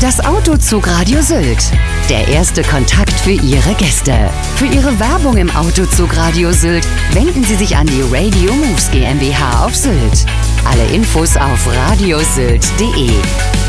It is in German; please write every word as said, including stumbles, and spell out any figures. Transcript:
Das Autozug Radio Sylt. Der erste Kontakt für Ihre Gäste. Für Ihre Werbung im Autozug Radio Sylt wenden Sie sich an die Radio Moves GmbH auf Sylt. Alle Infos auf radiosylt punkt de.